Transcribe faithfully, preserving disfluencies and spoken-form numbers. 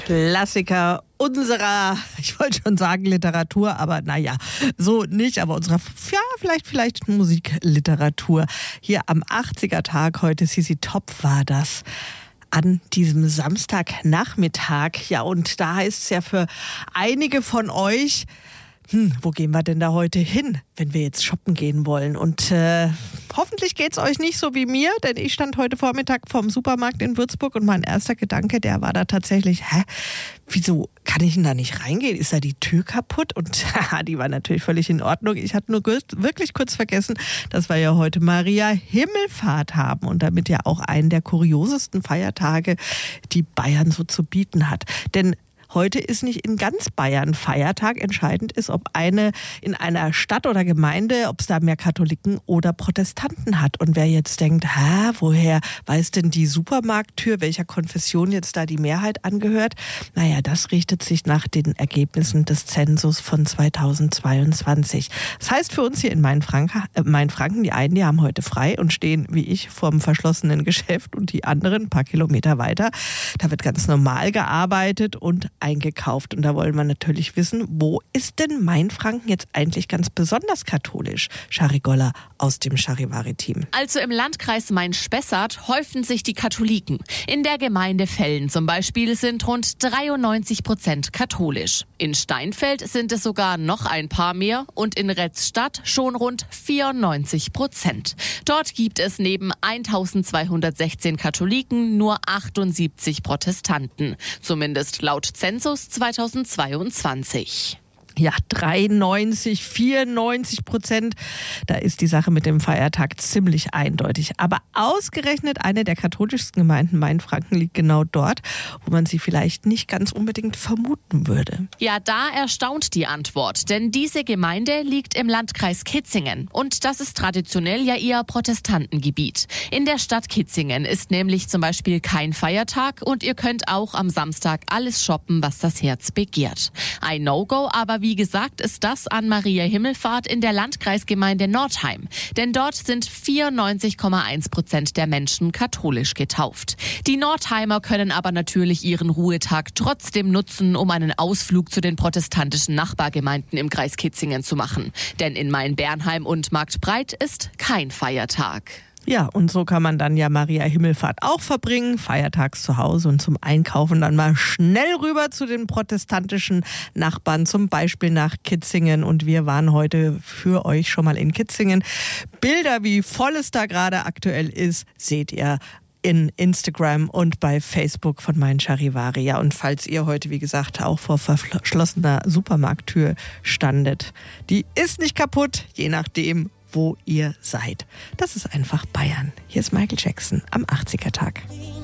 Klassiker unserer, ich wollte schon sagen Literatur, aber naja, so nicht, aber unserer, ja, vielleicht, vielleicht Musikliteratur. Hier am achtziger-Tag, heute Sisi Top war das. An diesem Samstagnachmittag. Ja, und da heißt es ja für einige von euch, hm, wo gehen wir denn da heute hin, wenn wir jetzt shoppen gehen wollen? Und äh, hoffentlich geht's euch nicht so wie mir, denn ich stand heute Vormittag vorm Supermarkt in Würzburg und mein erster Gedanke, der war da tatsächlich, hä, wieso kann ich denn da nicht reingehen? Ist da die Tür kaputt? Und haha, die war natürlich völlig in Ordnung. Ich hatte nur wirklich kurz vergessen, dass wir ja heute Maria Himmelfahrt haben und damit ja auch einen der kuriosesten Feiertage, die Bayern so zu bieten hat. Denn heute ist nicht in ganz Bayern Feiertag. Entscheidend ist, ob eine in einer Stadt oder Gemeinde, ob es da mehr Katholiken oder Protestanten hat. Und wer jetzt denkt, hä, woher weiß denn die Supermarkttür, welcher Konfession jetzt da die Mehrheit angehört? Naja, das richtet sich nach den Ergebnissen des Zensus von zweitausendzweiundzwanzig. Das heißt für uns hier in Mainfranken, äh, Mainfranken, die einen, die haben heute frei und stehen wie ich vorm verschlossenen Geschäft und die anderen ein paar Kilometer weiter. Da wird ganz normal gearbeitet und eingekauft. Und da wollen wir natürlich wissen, wo ist denn Mainfranken jetzt eigentlich ganz besonders katholisch? Shari Goller aus dem Charivari-Team. Also im Landkreis Main-Spessart häufen sich die Katholiken. In der Gemeinde Vellen zum Beispiel sind rund dreiundneunzig Prozent katholisch. In Steinfeld sind es sogar noch ein paar mehr und in Retzstadt schon rund vierundneunzig Prozent. Dort gibt es neben eintausendzweihundertsechzehn Katholiken nur achtundsiebzig Protestanten. Zumindest laut Zensus zweitausendzweiundzwanzig. Ja, dreiundneunzig, vierundneunzig Prozent. Da ist die Sache mit dem Feiertag ziemlich eindeutig. Aber ausgerechnet eine der katholischsten Gemeinden Mainfranken liegt genau dort, wo man sie vielleicht nicht ganz unbedingt vermuten würde. Ja, da erstaunt die Antwort, denn diese Gemeinde liegt im Landkreis Kitzingen. Und das ist traditionell ja eher Protestantengebiet. In der Stadt Kitzingen ist nämlich zum Beispiel kein Feiertag und ihr könnt auch am Samstag alles shoppen, was das Herz begehrt. Ein No-Go, aber wie gesagt, ist das an Maria Himmelfahrt in der Landkreisgemeinde Nordheim. Denn dort sind vierundneunzig Komma eins Prozent der Menschen katholisch getauft. Die Nordheimer können aber natürlich ihren Ruhetag trotzdem nutzen, um einen Ausflug zu den protestantischen Nachbargemeinden im Kreis Kitzingen zu machen. Denn in Main-Bernheim und Marktbreit ist kein Feiertag. Ja, und so kann man dann ja Maria Himmelfahrt auch verbringen, feiertags zu Hause und zum Einkaufen dann mal schnell rüber zu den protestantischen Nachbarn, zum Beispiel nach Kitzingen. Und wir waren heute für euch schon mal in Kitzingen. Bilder, wie voll es da gerade aktuell ist, seht ihr in Instagram und bei Facebook von Mein Charivari. Ja, und falls ihr heute, wie gesagt, auch vor verschlossener Supermarkttür standet, die ist nicht kaputt, je nachdem, wo ihr seid. Das ist einfach Bayern. Hier ist Michael Jackson am achtziger-Tag.